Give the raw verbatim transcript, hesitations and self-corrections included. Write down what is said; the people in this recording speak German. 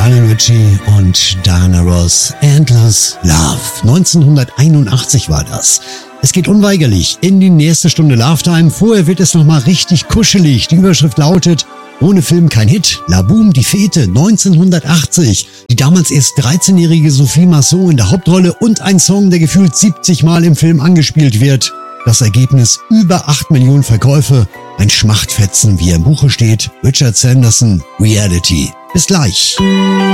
Lionel Richie und Diana Ross, Endless Love. neunzehnhunderteinundachtzig war das. Es geht unweigerlich in die nächste Stunde Love Time. Vorher wird es nochmal richtig kuschelig. Die Überschrift lautet: Ohne Film kein Hit. La Boum, die Fete, neunzehnhundertachtzig. Die damals erst dreizehnjährige Sophie Marceau in der Hauptrolle und ein Song, der gefühlt siebzig Mal im Film angespielt wird. Das Ergebnis: über acht Millionen Verkäufe. Ein Schmachtfetzen, wie er im Buche steht. Richard Sanderson, Reality. Bis gleich.